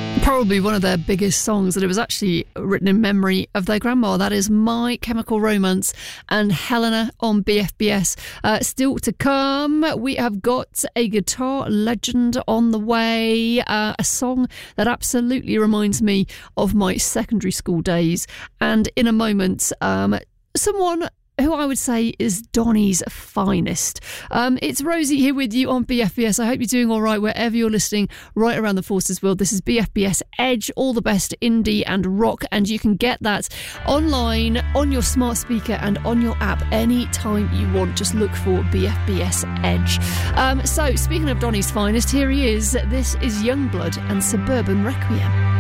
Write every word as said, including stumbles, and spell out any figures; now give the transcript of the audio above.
Probably one of their biggest songs, and it was actually written in memory of their grandma. That is My Chemical Romance and Helena on B F B S. Uh, still to come, we have got a guitar legend on the way, uh, a song that absolutely reminds me of my secondary school days, and in a moment, um, someone who I would say is Donny's finest. Um, it's Rosie here with you on B F B S. I hope you're doing all right wherever you're listening right around the Forces world. This is B F B S Edge, all the best indie and rock, and you can get that online on your smart speaker and on your app anytime you want. Just look for B F B S Edge. Um, so, speaking of Donny's finest, here he is. This is Youngblood and Suburban Requiem.